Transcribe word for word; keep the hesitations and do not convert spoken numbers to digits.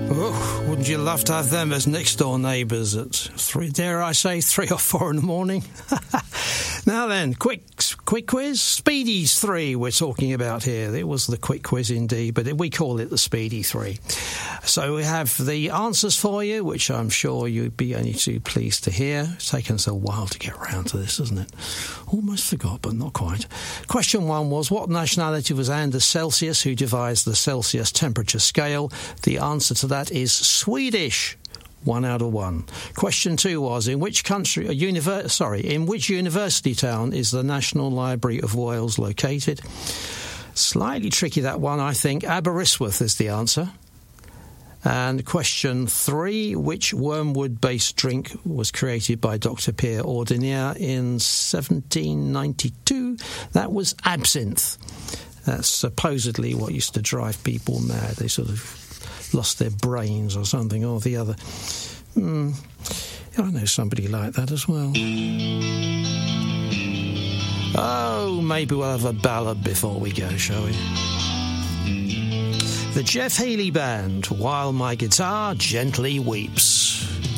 Oh, wouldn't you love to have them as next-door neighbours at three, dare I say, three or four in the morning? Now then, quick quick quiz. Speedies three we're talking about here. It was the quick quiz indeed, but we call it the Speedy three. So we have the answers for you, which I'm sure you'd be only too pleased to hear. It's taken us a while to get around to this, hasn't it? Almost forgot, but not quite. Question one was, what nationality was Anders Celsius, who devised the Celsius temperature scale? The answer to that is Swedish. One out of one. Question two was, in which country, a univer- sorry, in which university town is the National Library of Wales located? Slightly tricky, that one, I think. Aberystwyth is the answer. And question three, which wormwood-based drink was created by Doctor Pierre Ordinier in seventeen ninety-two? That was absinthe. That's supposedly what used to drive people mad. They sort of lost their brains or something or the other. Hmm. I know somebody like that as well. Oh, maybe we'll have a ballad before we go, shall we? The Jeff Healey Band, While My Guitar Gently Weeps.